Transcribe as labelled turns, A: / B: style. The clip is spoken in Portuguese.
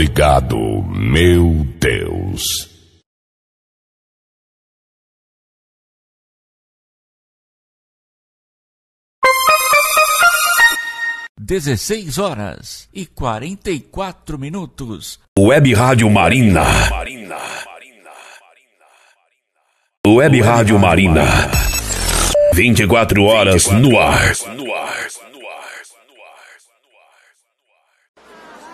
A: Obrigado, meu Deus.
B: (16h44).
A: Web Rádio Marina. Web Rádio Marina. 24 horas no ar.